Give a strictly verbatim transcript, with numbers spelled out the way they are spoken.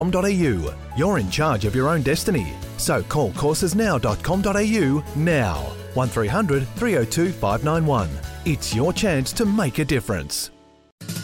au. You're in charge of your own destiny. So call courses now dot com dot a u now. one three hundred three oh two five nine one. It's your chance to make a difference.